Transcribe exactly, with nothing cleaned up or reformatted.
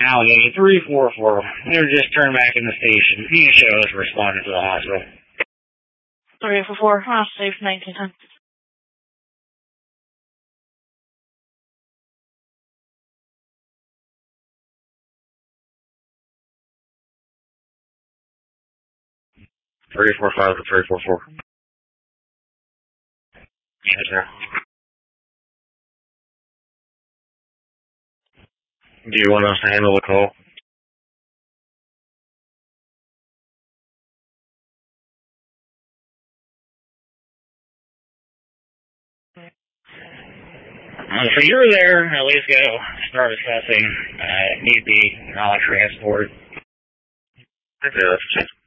Allegheny three four four. We were just turned back in the station. Me and Shows responded to the hospital. three four four, I'll save nineteen ten. three four five to three four four. Yes, sir. Do you want us to handle the call? Uh, so you're there, at least go start assessing, uh, need be, knowledge transport. I do.